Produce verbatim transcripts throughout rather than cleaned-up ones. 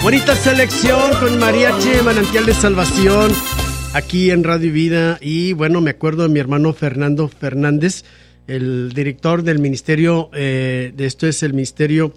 Bonita selección con Mariachi, Manantial de Salvación, aquí en Radio Vida. Y bueno, me acuerdo de mi hermano Fernando Fernández, el director del ministerio, eh, de esto es el ministerio,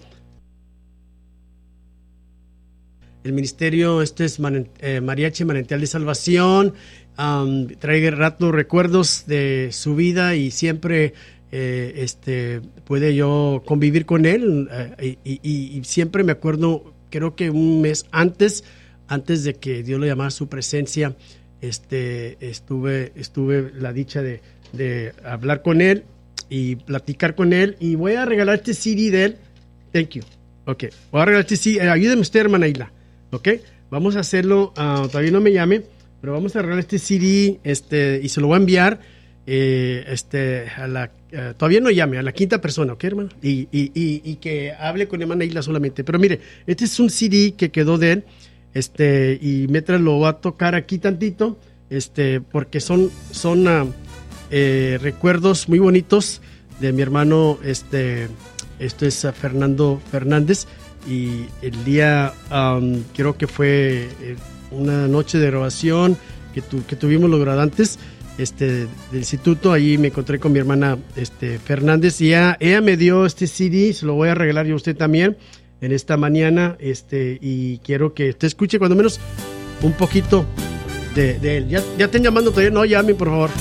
el ministerio, este es Man, eh, Mariachi, Manantial de Salvación. Um, trae rato recuerdos de su vida y siempre eh, este, puede yo convivir con él eh, y, y, y siempre me acuerdo, creo que un mes antes, antes de que Dios lo llamara a su presencia, este, estuve, estuve la dicha de, de hablar con él y platicar con él, y voy a regalar este C D de él. Thank you. Ok, voy a regalar este C D, eh, ayúdeme usted, hermana Isla. Ok, vamos a hacerlo, uh, todavía no me llame, pero vamos a regalar este C D, este, y se lo voy a enviar eh, este, a la, uh, todavía no llame, a la quinta persona, ¿ok, hermano? Y, y, y, y que hable con hermana Isla solamente. Pero mire, este es un C D que quedó de él, este, y mientras lo voy a tocar aquí tantito, este, porque son, son uh, eh, recuerdos muy bonitos de mi hermano, este, esto es uh, Fernando Fernández, y el día, um, creo que fue eh, una noche de grabación que, tu, que tuvimos los graduantes este, del instituto. Ahí me encontré con mi hermana este, Fernández, y ella, ella me dio este C D, se lo voy a regalar yo a usted también en esta mañana, este, y quiero que usted escuche cuando menos un poquito de, de él. Ya, ya estén llamando todavía, no llamen por favor.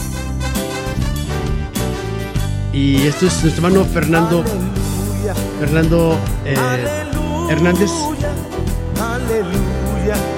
Y esto es nuestro hermano Fernando Fernando eh, Hernández. Aleluya.